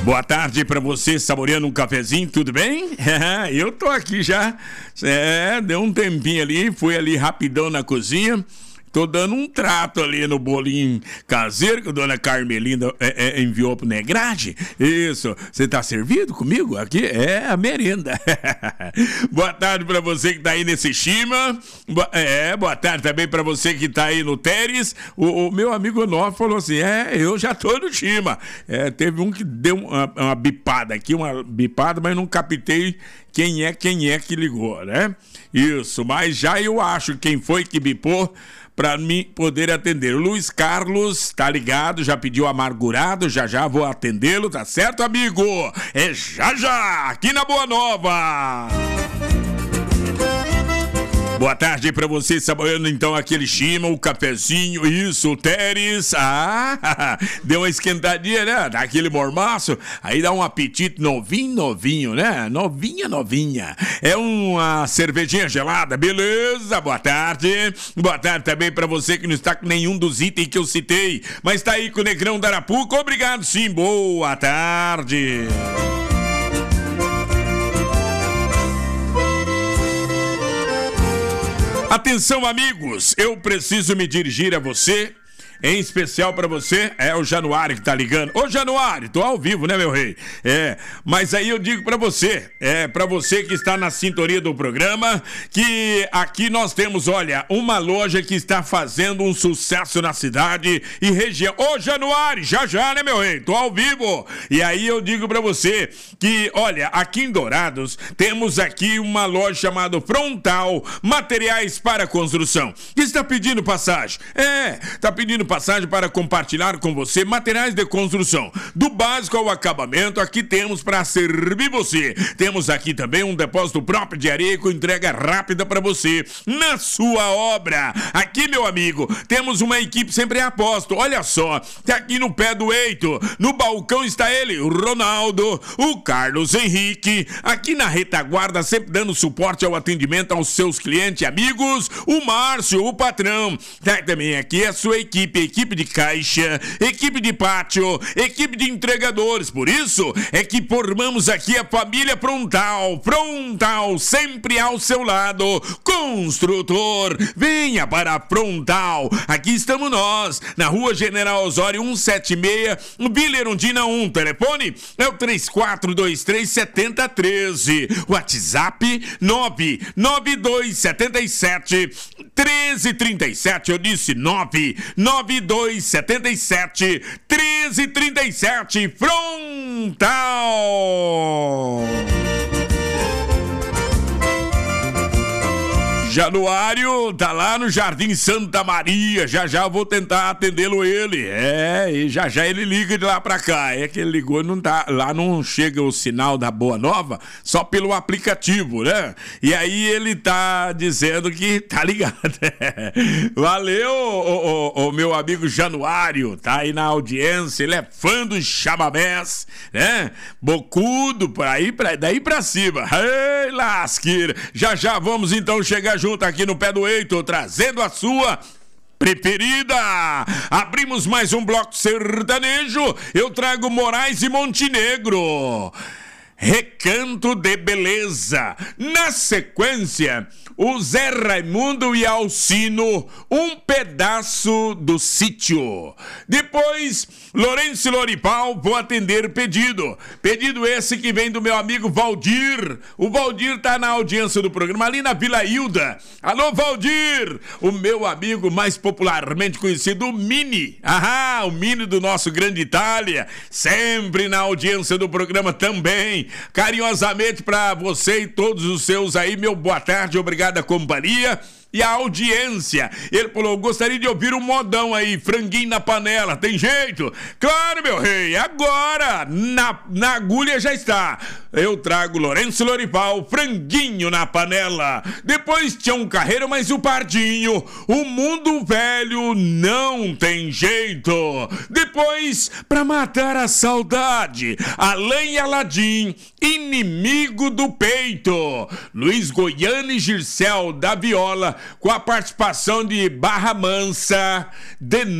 Boa tarde pra você, saboreando um cafezinho, tudo bem? Eu tô aqui já, deu um tempinho ali, fui ali rapidão na cozinha. Tô dando um trato ali no bolinho caseiro que a dona Carmelinda enviou pro Negrade. Isso, você tá servido comigo? Aqui é a merenda. Boa tarde pra você que tá aí nesse Shima. Boa tarde também pra você que tá aí no Teres. O meu amigo Onofre falou assim, eu já tô no Shima. Teve um que deu uma bipada aqui, mas não captei quem é que ligou, né? Isso, mas já eu acho quem foi que bipou para mim poder atender. O Luiz Carlos tá ligado, já pediu amargurado, já vou atendê-lo, tá certo, amigo? É já, aqui na Boa Nova. Boa tarde pra você, saboreando então aquele Shima, o cafezinho, isso, o Teres. Deu uma esquentadinha, né? Daquele mormaço, aí dá um apetite novinho, né? Novinha. É uma cervejinha gelada, beleza? Boa tarde. Boa tarde também pra você que não está com nenhum dos itens que eu citei, mas tá aí com o Negrão da Arapuca. Obrigado, sim. Boa tarde. Atenção, amigos, eu preciso me dirigir a você, em especial pra você, o Januário que tá ligando. Ô, Januário, tô ao vivo, né, meu rei? Mas aí eu digo pra você, pra você que está na sintonia do programa, que aqui nós temos, olha, uma loja que está fazendo um sucesso na cidade e região. Ô, Januário, já, né, meu rei? Tô ao vivo. E aí eu digo pra você que, olha, aqui em Dourados, temos aqui uma loja chamada Frontal Materiais para Construção, que está pedindo passagem. Tá pedindo passagem para compartilhar com você materiais de construção, do básico ao acabamento. Aqui temos para servir você. Temos aqui também um depósito próprio de areia com entrega rápida para você na sua obra. Aqui, meu amigo, temos uma equipe sempre aposto. Olha só, tá aqui no pé do eito, no balcão está ele, o Ronaldo, o Carlos Henrique, aqui na retaguarda sempre dando suporte ao atendimento aos seus clientes e amigos, o Márcio, o patrão. Tá também aqui a sua equipe de caixa, equipe de pátio, equipe de entregadores. Por isso é que formamos aqui a família Frontal, sempre ao seu lado. Construtor, venha para a Frontal. Aqui estamos nós, na Rua General Osório 176, Vila Erundina 1. Telefone é o 3423-7013. WhatsApp 99277-1337. Eu disse 99277-1337. Frontal. Januário tá lá no Jardim Santa Maria. Já vou tentar atendê-lo ele. E já ele liga de lá pra cá. É que ele ligou e não tá. Lá não chega o sinal da Boa Nova, só pelo aplicativo, né? E aí ele tá dizendo que tá ligado. Valeu, o meu amigo Januário. Tá aí na audiência. Ele é fã do chamamés, né? Bocudo, daí pra cima. Ei, lasqueira. Já vamos então chegar junto aqui no pé do eito, trazendo a sua preferida. Abrimos mais um bloco sertanejo. Eu trago Moraes e Montenegro, Recanto de Beleza. Na sequência, o Zé Raimundo e Alcino, Um Pedaço do Sítio. Depois, Lourenço e Lorival, vou atender pedido esse que vem do meu amigo Valdir. O Valdir tá na audiência do programa ali na Vila Hilda. Alô, Valdir, o meu amigo mais popularmente conhecido, o Mini. O Mini do nosso Grande Itália, sempre na audiência do programa também. Carinhosamente pra você e todos os seus aí, meu boa tarde, obrigado a companhia e a audiência. Ele falou, gostaria de ouvir um modão aí, franguinho na panela, tem jeito? Claro, meu rei, agora na agulha já está. Eu trago Lourenço Lorival, franguinho na panela. Depois Tião Carreiro, mas o Pardinho, o mundo velho não tem jeito. Depois, pra matar a saudade, Alain e Aladim, inimigo do peito. Luiz Goiano e Gircel da viola, com a participação de Barra Mansa, de